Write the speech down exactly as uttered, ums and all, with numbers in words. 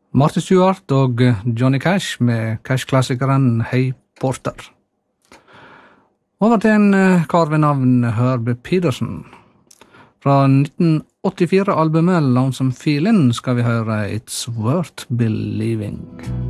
Martha Stewart og Johnny Cash med Cash-klassikeren Hey Porter. Over til en kar ved navn Herbie Pedersen. Fra nitten åttifire-albumet Lonesome Feeling skal vi høre It's Worth Believing.